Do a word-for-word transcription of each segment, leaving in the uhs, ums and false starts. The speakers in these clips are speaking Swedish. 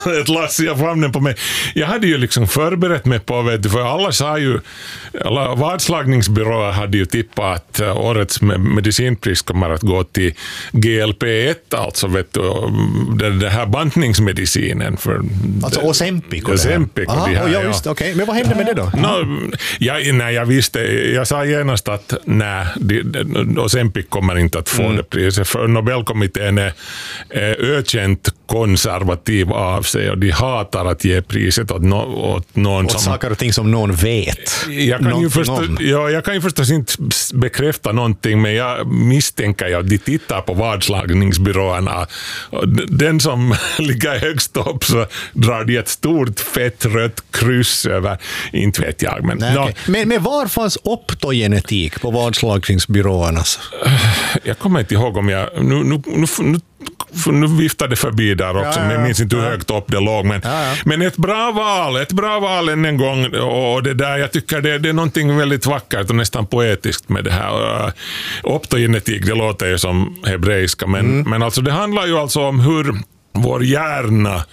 ett lass i famnen på mig. Jag hade ju liksom förberett mig på, vet du, för alla sa ju, alla vadslagningsbyråer hade ju tippat att årets medicinpris kommer att gå till G L P ett, alltså vet du, det, det här bantningsmedicinen. För alltså Ozempic och Ozempic det här. Aha, och det här, ja, visst, okej. Okay. Men vad hände med det då? No, jag, nej, jag visste, jag sa genast att nej, Ozempic kommer inte att få mm. det priset, för Nobelkommittén är, är ökänt konservativ av sig och de hatar att ge priset åt, no, åt någon åt som... saker och ting som någon vet. Jag kan, ju förstå, ja, jag kan ju förstås inte bekräfta någonting, men jag misstänker att de tittar på vadslagningsbyråerna. Den som ligger högst upp så drar de ett stort fett rött kryss över, inte vet jag. Men, Nej, no, okay. men, men var fanns optogenetik på vadslagningsbyråerna? Jag kommer inte ihåg om jag... Nu, nu, nu, nu nu viftade förbi där också, ja, ja, men jag minns inte hur högt upp det låg. Men, ja, ja. men ett bra val, ett bra val än en gång, och det där, jag tycker det, det är någonting väldigt vackert och nästan poetiskt med det här. Uh, optogenetik, det låter ju som hebreiska, men, mm. men alltså det handlar ju alltså om hur vår hjärna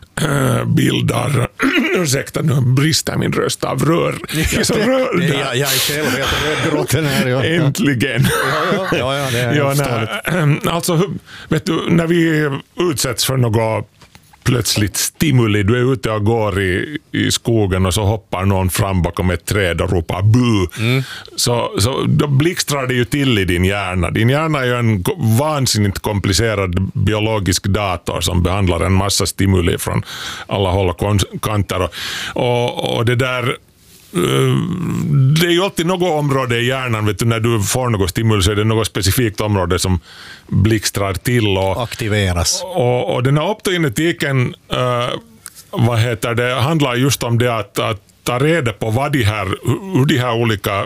bildar, ursäkta nu brister min röst av rör. Jag är så rörd. Ja, jag är själv helt rödgråten här. Ja. Äntligen. Ja, ja, ja, ja, det är ja, nej, alltså, vet du, när vi utsätts för något plötsligt stimuli, du är ute och går i, i skogen och så hoppar någon fram bakom ett träd och ropar bu. Mm. Så, så då blixtrar det ju till i din hjärna. Din hjärna är ju en vansinnigt komplicerad biologisk dator som behandlar en massa stimuli från alla håll och kanter. Och, och, och det där det är ju alltid något område i hjärnan, vet du, när du får något stimuli så är det något specifikt område som blixtrar till och aktiveras. Och, och den här optogenetiken uh, vad heter det, handlar just om det att, att ta reda på vad de här, hur de här olika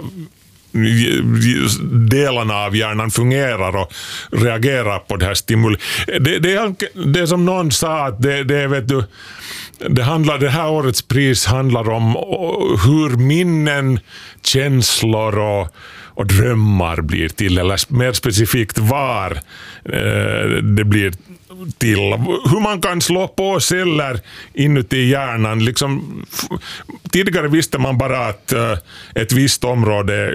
delarna av hjärnan fungerar och reagerar på det här stimuli. Det, det, är, det är som någon sa att det, det vet du, det handlar, det här årets pris handlar om hur minnen, känslor och, och drömmar blir till, eller mer specifikt var eh, det blir till. Hur man kan slå på celler inuti hjärnan. Liksom, f- tidigare visste man bara att uh, ett visst område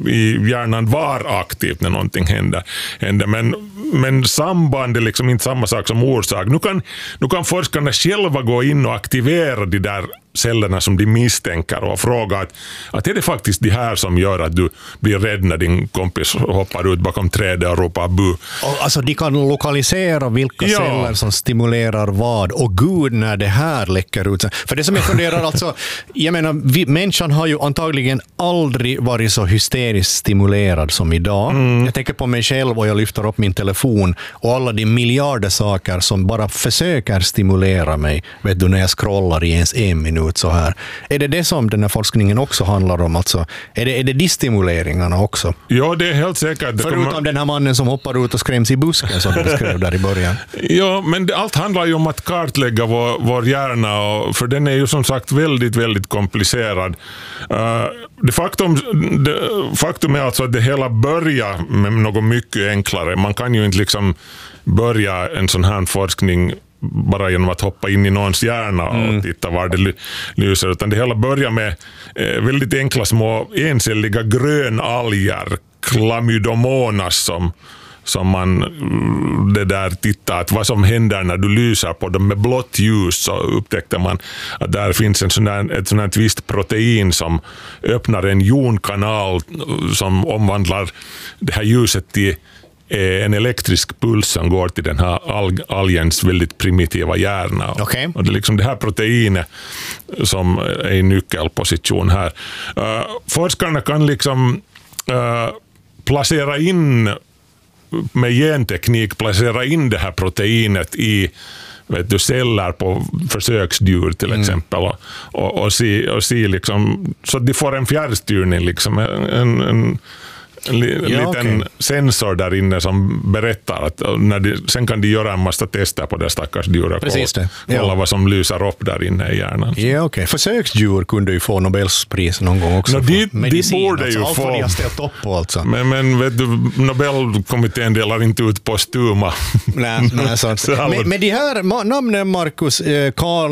i hjärnan var aktivt när någonting hände. hände. Men, men samband är liksom inte samma sak som orsak. Nu kan, nu kan forskarna själva gå in och aktivera de där cellerna som de misstänker och fråga att, att är det faktiskt det här som gör att du blir rädd när din kompis hoppar ut bakom trädet och ropar bu. Och alltså de kan lokalisera vilka ja. celler som stimulerar vad, och gud när det här läcker ut. För det som jag funderar alltså, jag menar, vi, människan har ju antagligen aldrig varit så hysteriskt stimulerad som idag. Mm. Jag tänker på mig själv och jag lyfter upp min telefon och alla de miljarder saker som bara försöker stimulera mig, vet du, när jag scrollar i ens en minut så här. Är det det som den här forskningen också handlar om? Alltså, är det, är det de stimuleringarna också? Ja, det är helt säkert. Förutom kommer... den här mannen som hoppar ut och skräms i busken som du skrev där i början. Ja, men det, allt handlar ju om att kartlägga vår, vår hjärna, och, för den är ju som sagt väldigt, väldigt komplicerad. Uh, det faktum, det, faktum är alltså att det hela börjar med något mycket enklare. Man kan ju inte liksom börja en sån här forskning bara genom att hoppa in i någons hjärna och mm. titta var det lyser, utan det hela börjar med eh, väldigt enkla små encelliga grönalger, chlamydomonas, som, som man det där tittar att vad som händer när du lyser på dem med blått ljus, så upptäckte man att där finns en sån där, ett sånt här visst protein som öppnar en jonkanal som omvandlar det här ljuset till en elektrisk puls som går till den här alg- algens väldigt primitiva hjärna. Okay. Och det är liksom det här proteinet som är i nyckelposition här. Uh, forskarna kan liksom uh, placera in med genteknik placera in det här proteinet i, vet du, celler på försöksdjur till exempel, mm. och, och, och se, och se liksom, så att de får en fjärrstyrning liksom, en, en en li, Ja, liten okej. sensor där inne som berättar att när de, sen kan de göra en massa tester på det stackars djuret. Precis det. Kolla Ja. vad som lyser upp där inne i hjärnan. Ja, okej. Okay. Försöksdjur kunde ju få Nobelpris någon gång också. No, för de- de medicin, borde ju alltså, allt få. vad de har ställt upp på alltså. Men, men vet du, Nobelkommittén delar inte ut postuma. Nej, nej, sant. Så alla- Men, men de här ma- namnen, Markus, eh, Carl